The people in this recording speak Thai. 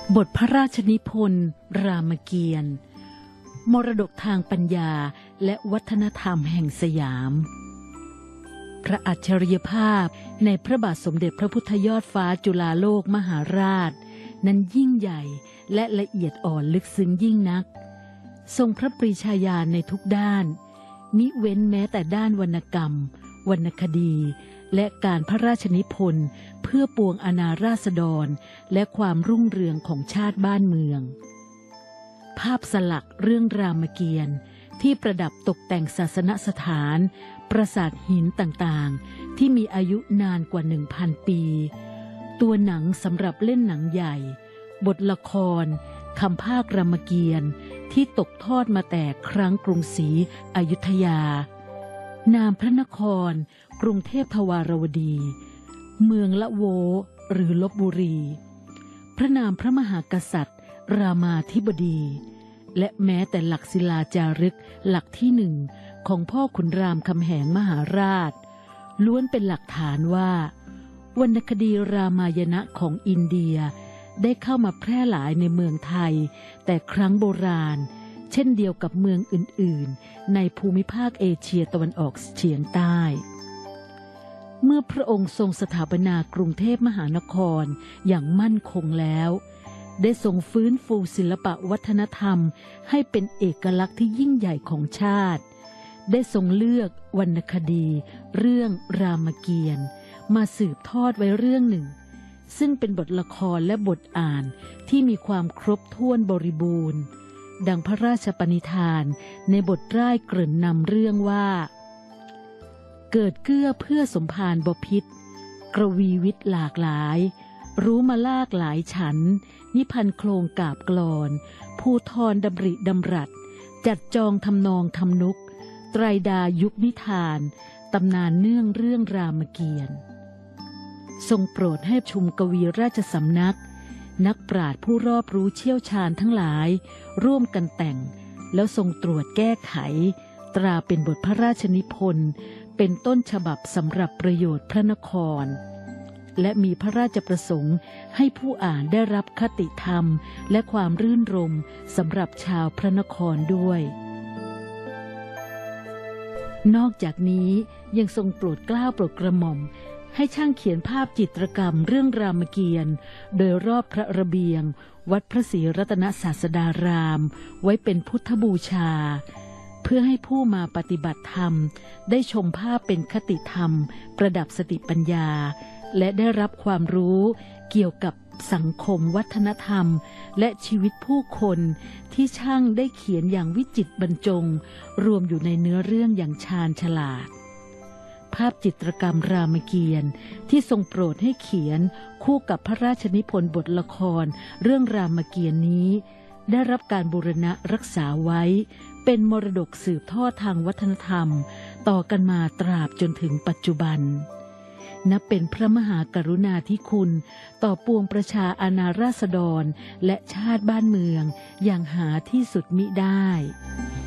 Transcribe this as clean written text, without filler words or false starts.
บทพระราชนิพนธ์รามเกียรติ์มรดกทางปัญญาและวัฒนธรรมแห่งสยามพระอัจฉริยภาพในพระบาทสมเด็จพระพุทธยอดฟ้าจุฬาโลกมหาราชนั้นยิ่งใหญ่และละเอียดอ่อนลึกซึ้งยิ่งนักทรงพระปรีชาญาณในทุกด้านมิเว้นแม้แต่ด้านวรรณกรรมวรรณคดีและการพระราชนิพนธ์เพื่อปวงอาณาราษฎรและความรุ่งเรืองของชาติบ้านเมืองภาพสลักเรื่องรามเกียรติ์ที่ประดับตกแต่งศาสนสถานปราสาทหินต่างๆที่มีอายุนานกว่า 1,000 ปีตัวหนังสำหรับเล่นหนังใหญ่บทละครคำภาครามเกียรติ์ที่ตกทอดมาแต่ครั้งกรุงศรีอยุธยานามพระนครกรุงเทพทวารวดีเมืองละโวหรือลพบุรีพระนามพระมหากษัตริย์รามาธิบดีและแม้แต่หลักศิลาจารึกหลักที่หนึ่งของพ่อขุนรามคำแหงมหาราชล้วนเป็นหลักฐานว่าวรรณคดีรามายณะของอินเดียได้เข้ามาแพร่หลายในเมืองไทยแต่ครั้งโบราณเช่นเดียวกับเมืองอื่นๆในภูมิภาคเอเชียตะวันออกเฉียงใต้เมื่อพระองค์ทรงสถาปนากรุงเทพมหานครอย่างมั่นคงแล้วได้ทรงฟื้นฟูศิลปวัฒนธรรมให้เป็นเอกลักษณ์ที่ยิ่งใหญ่ของชาติได้ทรงเลือกวรรณคดีเรื่องรามเกียรติ์มาสืบทอดไว้เรื่องหนึ่งซึ่งเป็นบทละครและบทอ่านที่มีความครบถ้วนบริบูรณ์ดังพระราชปณิธานในบทร่ายเกริ่นนำเรื่องว่าเกิดเกื้อเพื่อสมภารบพิตรกระวีวิทย์หลากหลายรู้มาลากหลายฉันนิพันธ์โครงกาบกลอนภูธรดำริดำรัสจัดจองทำนองทำนุกไตรดายุคนิทานตำนานเนื่องเรื่องรามเกียรติ์ทรงโปรดให้ชุมกวีราชสำนักนักปราชญ์ผู้รอบรู้เชี่ยวชาญทั้งหลายร่วมกันแต่งแล้วทรงตรวจแก้ไขตราเป็นบทพระราชนิพนธ์เป็นต้นฉบับสำหรับประโยชน์พระนครและมีพระราชประสงค์ให้ผู้อ่านได้รับคติธรรมและความรื่นรมย์สำหรับชาวพระนครด้วยนอกจากนี้ยังทรงโปรดเกล้าโปรดกระหม่อมให้ช่างเขียนภาพจิตรกรรมเรื่องรามเกียรติ์โดยรอบพระระเบียงวัดพระศรีรัตนศาสดารามไว้เป็นพุทธบูชาเพื่อให้ผู้มาปฏิบัติธรรมได้ชมภาพเป็นคติธรรมประดับสติปัญญาและได้รับความรู้เกี่ยวกับสังคมวัฒนธรรมและชีวิตผู้คนที่ช่างได้เขียนอย่างวิจิตรบรรจงรวมอยู่ในเนื้อเรื่องอย่างชาญฉลาดภาพจิตรกรรมรามเกียรติ์ที่ทรงโปรดให้เขียนคู่กับพระราชนิพนธ์บทละครเรื่องรามเกียรติ์นี้ได้รับการบูรณะรักษาไว้เป็นมรดกสืบทอดทางวัฒนธรรมต่อกันมาตราบจนถึงปัจจุบันนับเป็นพระมหากรุณาธิคุณต่อปวงประชาอาณาราษฎรและชาติบ้านเมืองอย่างหาที่สุดมิได้